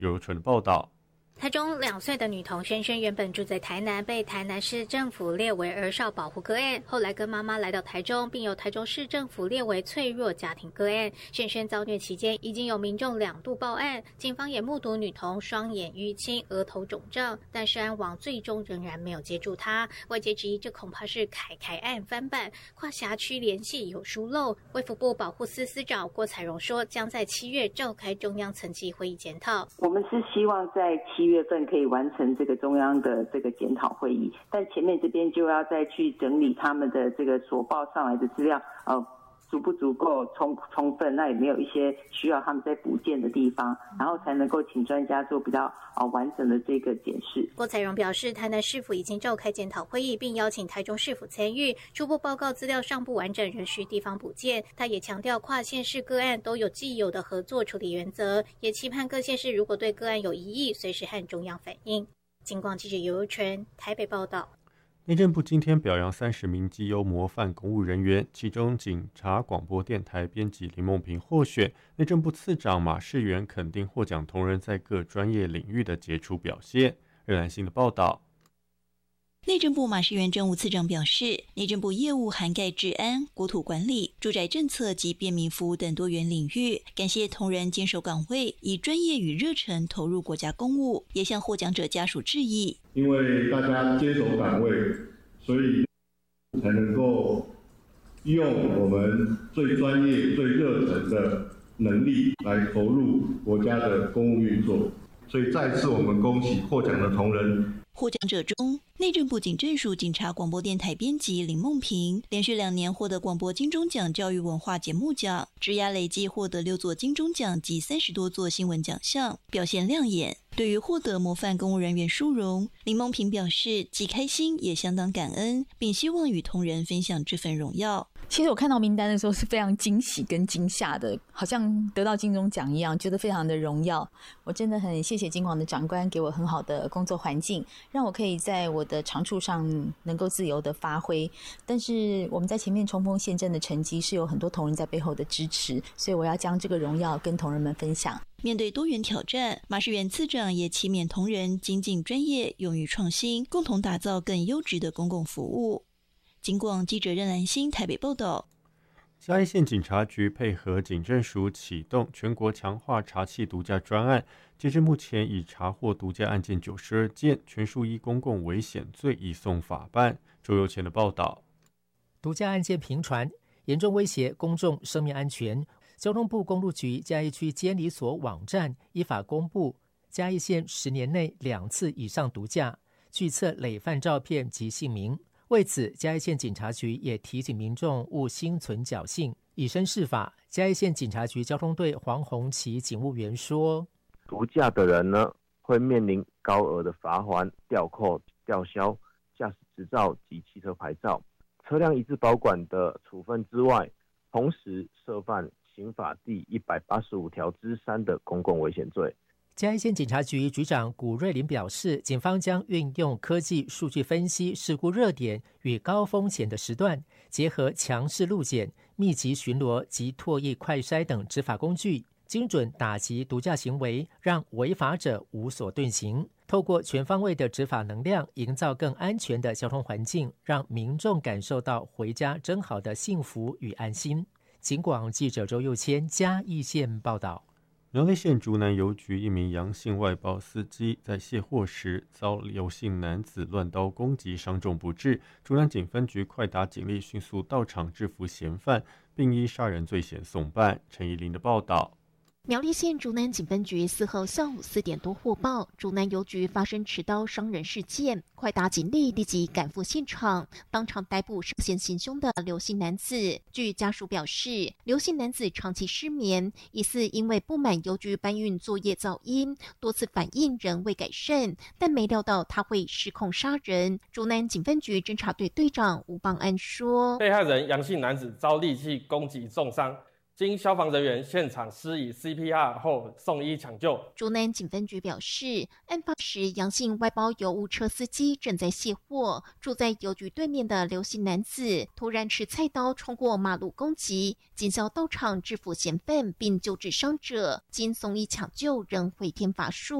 由纯的报道。 台中2岁的女童萱萱原本住在台南，被台南市政府列为儿少保护个案，后来跟妈妈来到台中，并由台中市政府列为脆弱家庭个案。萱萱遭虐期间，已经有民众2度报案，警方也目睹女童双眼淤青、额头肿胀，但是安网最终仍然没有接住她。外界质疑这恐怕是凯凯案翻版，跨辖区联系有疏漏。卫福部保护司司长郭采蓉说，将在7月召开中央层级会议检讨。 我们是希望在7月份可以完成这个中央的这个检讨会议，但前面这边就要再去整理他们的这个所报上来的资料，足不足够充分，那有没有一些需要他们在补件的地方，然后才能够请专家做比较完整的这个检视。 郭采蓉表示，台南市府已经召开检讨会议，并邀请台中市府参与，初步报告资料尚不完整，仍需地方补件。他也强调，跨县市个案都有既有的合作处理原则，也期盼各县市如果对个案有疑义，随时和中央反映。警广记者尤纯台北报道。 内政部今天表扬30名绩优模范公务人员，其中警察广播电台编辑林梦萍获选。内政部次长马世元肯定获奖同仁在各专业领域的杰出表现。热兰新的报道。 内政部马世元政务次长表示，内政部业务涵盖治安、国土管理、住宅政策及便民服务等多元领域，感谢同仁坚守岗位，以专业与热忱投入国家公务，也向获奖者家属致意。 因为大家坚守岗位，所以才能够用我们最专业、最热忱的能力来投入国家的公务运作。所以再次我们恭喜获奖的同仁。 获奖者中，内政部警政署警察广播电台编辑林梦萍连续2年获得广播金钟奖教育文化节目奖，职涯累计获得6座金钟奖及30多座新闻奖项，表现亮眼。对于获得模范公务人员殊荣，林梦萍表示既开心也相当感恩，并希望与同仁分享这份荣耀。 其实我看到名单的时候是非常惊喜跟惊吓的，好像得到金钟奖一样，觉得非常的荣耀。我真的很谢谢金广的长官给我很好的工作环境，让我可以在我的长处上能够自由的发挥。但是我们在前面冲锋陷阵的成绩是有很多同仁在背后的支持，所以我要将这个荣耀跟同仁们分享。 面对多元挑战，马世元次长也期勉同仁精进专业，勇于创新，共同打造更优质的公共服务。警广记者任兰心台北报道。 嘉义县警察局配合警政署启动全国强化查缉毒驾专案，截至目前已查获毒驾案件92件，全数依公共危险罪移送法办。周佑前的报道。 毒驾案件频传，严重威胁公众生命安全。交通部公路局嘉义区监理所网站依法公布，嘉义县10年内2次以上毒驾，据册累犯照片及姓名。为此，嘉义县警察局也提醒民众勿心存侥幸，以身试法。嘉义县警察局交通队黄宏奇警务员说， 毒驾的人呢，会面临高额的罚锾、吊扣、吊销驾驶执照及汽车牌照、车辆移置保管的处分之外，同时涉犯刑法第185条之3的公共危险罪。 嘉义县警察局局长古瑞麟表示，警方将运用科技数据分析事故热点与高风险的时段，结合强势路检、密集巡逻及唾液快筛等执法工具，精准打击毒驾行为，让违法者无所遁形。透过全方位的执法能量，营造更安全的交通环境，让民众感受到回家真好的幸福与安心。警广记者周佑谦嘉义县报道。 苗栗县竹南邮局一名杨姓外包司机在卸货时遭刘姓男子乱刀攻击，伤重不治。竹南警分局快打警力迅速到场制服嫌犯，并依杀人罪嫌送办。陈怡琳的报道。 苗栗县竹南警分局4号下午4点多获报，竹南邮局发生持刀伤人事件，快打警力立即赶赴现场，当场逮捕涉嫌行凶的刘姓男子。据家属表示，刘姓男子长期失眠，疑似因为不满邮局搬运作业噪音，多次反映仍未改善，但没料到他会失控杀人。竹南警分局侦查队队长吴邦安说， 被害人杨姓男子遭利器攻击重伤， 经消防人员现场施以 CPR 后送医抢救。 竹南警分局表示，案发时阳性外包邮物车司机正在卸货，住在邮局对面的刘姓男子突然持菜刀冲过马路攻击，警消到场制服嫌犯并救治伤者，经送医抢救仍回天乏术。